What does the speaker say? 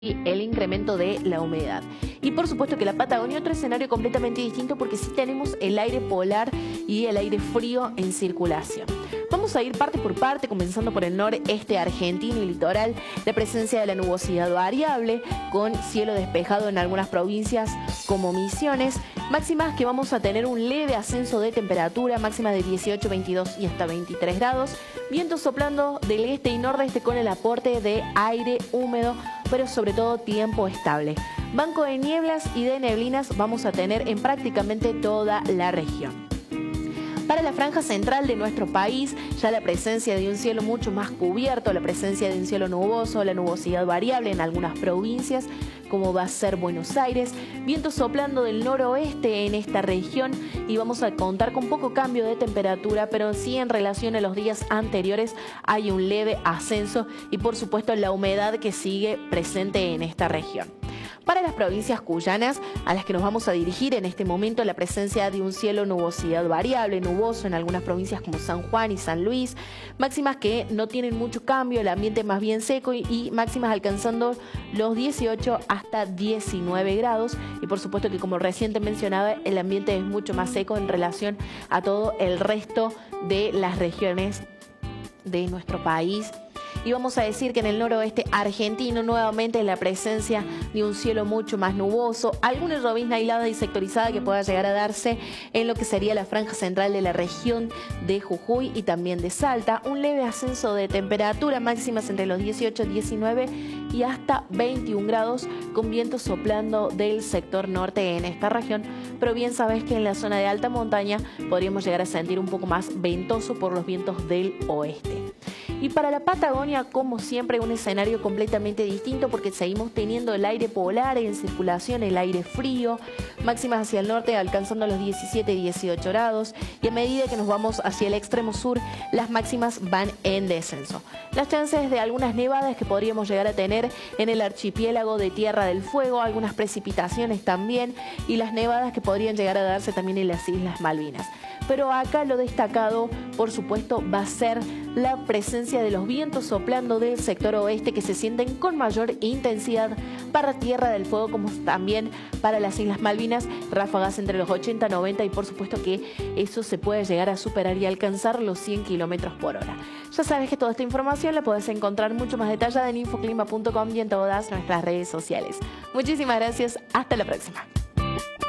el incremento de la humedad. Y por supuesto que la Patagonia, otro escenario completamente distinto porque sí tenemos el aire polar y el aire frío en circulación. Vamos a ir parte por parte, comenzando por el noreste argentino y litoral, la presencia de la nubosidad variable, con cielo despejado en algunas provincias como Misiones, máximas que vamos a tener un leve ascenso de temperatura, máxima de 18, 22 y hasta 23 grados, vientos soplando del este y nordeste con el aporte de aire húmedo, pero sobre todo tiempo estable. Banco de nieblas y de neblinas vamos a tener en prácticamente toda la región. Para la franja central de nuestro país, ya la presencia de un cielo mucho más cubierto, la presencia de un cielo nuboso, la nubosidad variable en algunas provincias, como va a ser Buenos Aires, vientos soplando del noroeste en esta región y vamos a contar con poco cambio de temperatura, pero sí en relación a los días anteriores hay un leve ascenso y por supuesto la humedad que sigue presente en esta región. Para las provincias cuyanas, a las que nos vamos a dirigir en este momento, la presencia de un cielo nubosidad variable, nuboso en algunas provincias como San Juan y San Luis, máximas que no tienen mucho cambio, el ambiente más bien seco y máximas alcanzando los 18 hasta 19 grados. Y por supuesto que, como recién te mencionaba, el ambiente es mucho más seco en relación a todo el resto de las regiones de nuestro país. Y vamos a decir que en el noroeste argentino nuevamente la presencia de un cielo mucho más nuboso, alguna llovizna aislada y sectorizada que pueda llegar a darse en lo que sería la franja central de la región de Jujuy y también de Salta, un leve ascenso de temperatura, máximas entre los 18, 19 y hasta 21 grados, con vientos soplando del sector norte en esta región, pero bien sabes que en la zona de alta montaña podríamos llegar a sentir un poco más ventoso por los vientos del oeste. Y para la Patagonia, como siempre, un escenario completamente distinto porque seguimos teniendo el aire polar en circulación, el aire frío, máximas hacia el norte alcanzando los 17 y 18 grados y a medida que nos vamos hacia el extremo sur, las máximas van en descenso. Las chances de algunas nevadas que podríamos llegar a tener en el archipiélago de Tierra del Fuego, algunas precipitaciones también y las nevadas que podrían llegar a darse también en las Islas Malvinas. Pero acá lo destacado, por supuesto, va a ser la presencia de los vientos soplando del sector oeste que se sienten con mayor intensidad para Tierra del Fuego como también para las Islas Malvinas, ráfagas entre los 80, 90 y por supuesto que eso se puede llegar a superar y alcanzar los 100 kilómetros por hora. Ya sabes que toda esta información la podés encontrar mucho más detallada en infoclima.com y en todas nuestras redes sociales. Muchísimas gracias, hasta la próxima.